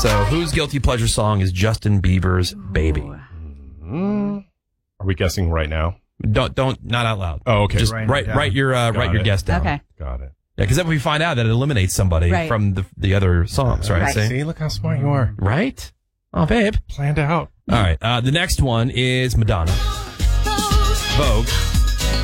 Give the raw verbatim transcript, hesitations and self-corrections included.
So, whose guilty pleasure song is Justin Bieber's Baby? Mm. Are we guessing right now? Don't, don't, not out loud. Oh, okay. Just Write it write, down. write your, uh, Got write your it. guess down. Okay. Got it. Yeah, because then we find out that it eliminates somebody Right. from the the other songs, right? Right. See? See, look how smart you are. Right? Oh, babe. Planned out. All right. Uh, the next one is Madonna. Vogue.